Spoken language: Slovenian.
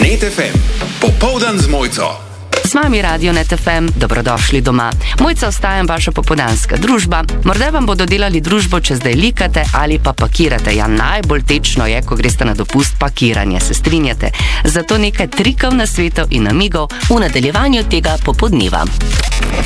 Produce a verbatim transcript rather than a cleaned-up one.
Net ef em, popoldan z Mojco. Z vami Radio Net ef em, dobrodošli doma. Mojca, ostajam vaša popoldanska družba. Morda vam bodo delali družbo, če zdaj likate ali pa pakirate. Ja, najbolj tečno je, ko greste na dopust, pakiranje, se strinjate. Zato nekaj trikov, nasvetov in namigov v nadaljevanju tega popodneva.